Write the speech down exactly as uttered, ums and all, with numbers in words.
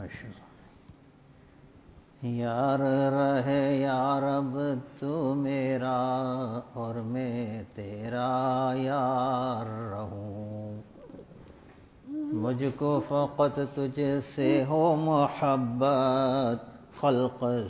यार रहे यार अब तू मेरा और मैं तेरा यार रहूं। मुझको फ़क़त तुझसे हो मोहब्बत, खल्क़